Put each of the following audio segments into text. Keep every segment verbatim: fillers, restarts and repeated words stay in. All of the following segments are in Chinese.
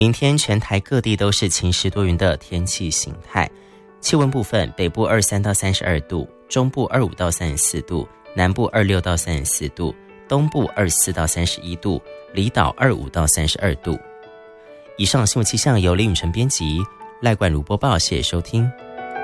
明天全台各地都是晴时多云的天气形态，气温部分，北部二十三到三十二度，中部二十五到三十四度，南部二十六到三十四度，东部二十四到三十一度，离岛二十五到三十二度。以上新闻气象由林允晨编辑，赖冠如播报，谢谢收听。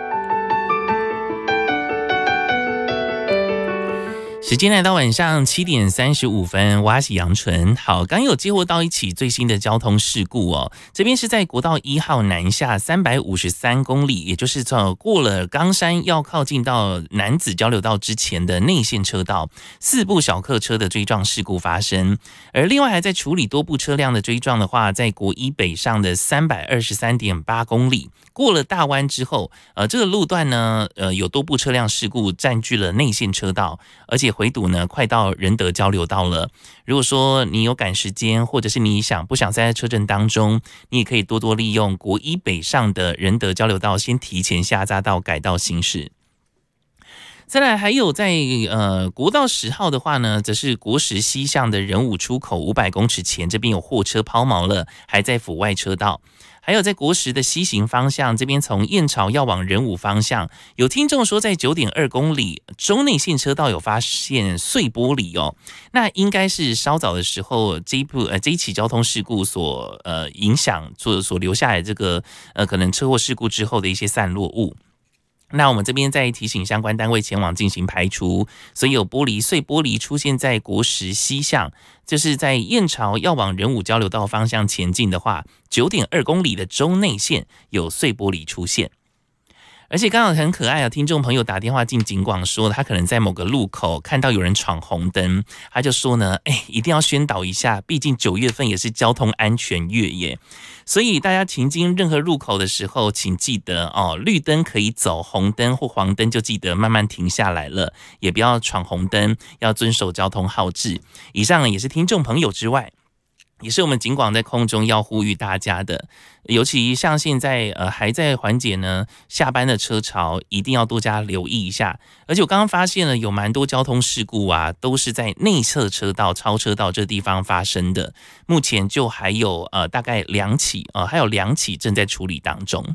时间来到晚上七点三十五分，我是杨纯。好，刚有接获到一起最新的交通事故哦，这边是在国道一号南下三百五十三公里，也就是过了冈山要靠近到楠梓交流道之前的内线车道，四部小客车的追撞事故发生。而另外还在处理多部车辆的追撞的话，在国一北上的三百二十三点八公里，过了大湾之后，呃，这个路段呢，呃，有多部车辆事故占据了内线车道，而且回堵呢，快到仁德交流道了。如果说你有赶时间，或者是你想不想塞在车阵当中，你也可以多多利用国一北上的仁德交流道，先提前下匝道改道行驶。再来还有在呃国道十号的话呢，则是国十西向的仁武出口五百公尺前，这边有货车抛锚了，还在府外车道。还有在国十的西行方向，这边从燕巢要往仁武方向，有听众说在 九点二公里中内线车道有发现碎玻璃哦，那应该是稍早的时候这一部呃这一起交通事故所呃影响所所留下来这个呃可能车祸事故之后的一些散落物。那我们这边再提醒相关单位前往进行排除，所以有玻璃碎玻璃出现在国十西向，就是在燕巢要往仁武交流道方向前进的话， 九点二公里的中内线有碎玻璃出现。而且刚好很可爱啊，听众朋友打电话进警广说，他可能在某个路口看到有人闯红灯，他就说呢，哎，一定要宣导一下，毕竟九月份也是交通安全月耶。所以大家行经任何路口的时候，请记得哦，绿灯可以走，红灯或黄灯就记得慢慢停下来了，也不要闯红灯，要遵守交通号志。以上也是听众朋友之外，也是我们警广在空中要呼吁大家的，尤其像现在呃还在缓解呢下班的车潮，一定要多加留意一下。而且我刚刚发现了有蛮多交通事故啊，都是在内侧车道、超车道这地方发生的。目前就还有呃大概两起呃还有两起正在处理当中。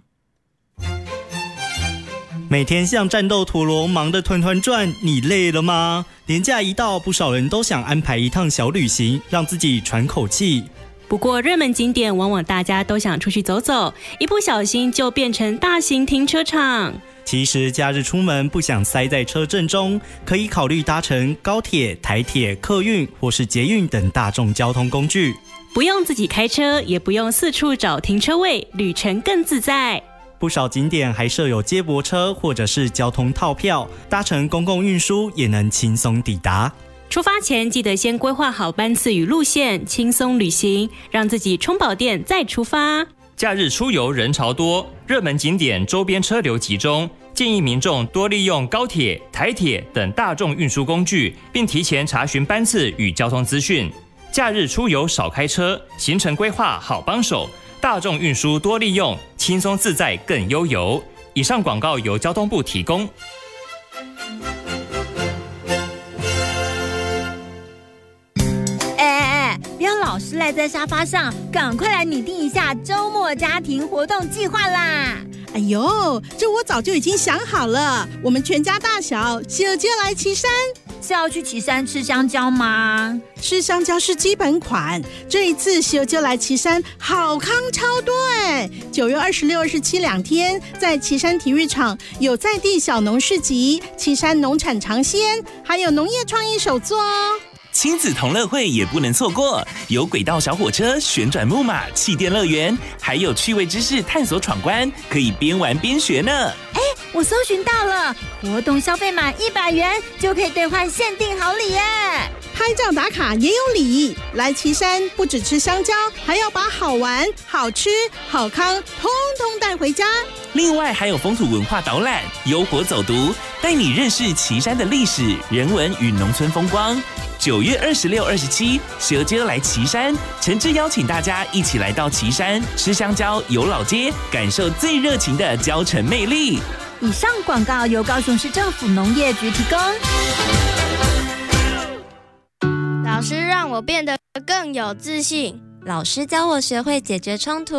每天像战斗陀螺忙得团团转，你累了吗？连假一到，不少人都想安排一趟小旅行，让自己喘口气。 不过热门景点往往大家都想出去走走，一不小心就变成大型停车场。 其实假日出门不想塞在车阵中，可以考虑搭乘高铁、台铁、客运或是捷运等大众交通工具， 不用自己开车，也不用四处找停车位，旅程更自在。 不少景点还设有接驳车或者是交通套票，搭乘公共运输也能轻松抵达。 出发前记得先规划好班次与路线，轻松旅行，让自己充饱电再出发。 假日出游人潮多，热门景点周边车流集中，建议民众多利用高铁、台铁等大众运输工具，并提前查询班次与交通资讯。假日出游少开车，行程规划好帮手，大众运输多利用，轻松自在更悠游。以上广告由交通部提供。 哎哎哎，不要老是赖在沙发上，赶快来拟定一下周末家庭活动计划啦！ 哎呦，这我早就已经想好了，我们全家大小喜儿就来旗山。 是要去旗山吃香蕉吗？ 吃香蕉是基本款，这一次喜儿就来旗山好康超多哎！九月二十六、二十七两天，在旗山体育场有在地小农市集、旗山农产尝鲜，还有农业创意手作哦。 亲子同乐会也不能错过，有轨道小火车、旋转木马、气垫乐园，还有趣味知识探索闯关，可以边玩边学呢。 哎，我搜寻到了，活动消费满一百元就可以兑换限定好礼耶！ 拍照打卡也有礼，来旗山不只吃香蕉，还要把好玩、好吃、好康通通带回家。 另外还有风土文化导览、优活走读，带你认识旗山的历史、人文与农村风光。九月二十六、二十七，蛇街来旗山，诚挚邀请大家一起来到旗山吃香蕉、游老街，感受最热情的蕉城魅力。 以上广告由高雄市政府农业局提供。 老师让我变得更有自信， 老师教我学会解决冲突，